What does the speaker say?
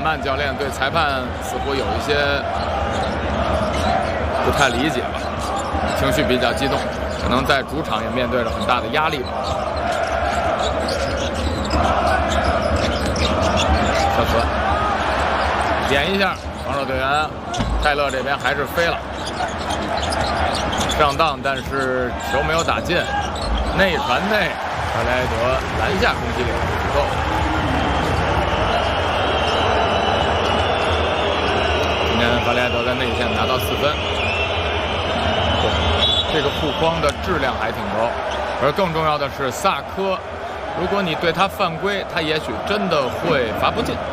曼教练对裁判似乎有一些不太理解吧，情绪比较激动，可能在主场也面对着很大的压力吧。小泽点一下，防守队员泰勒这边还是飞了，上当，但是球没有打进，内传内，弗莱德篮下攻击力不够。今天弗莱德在内线拿到4分，这个护框的质量还挺高，而更重要的是萨科，如果你对他犯规，他也许真的会罚不进。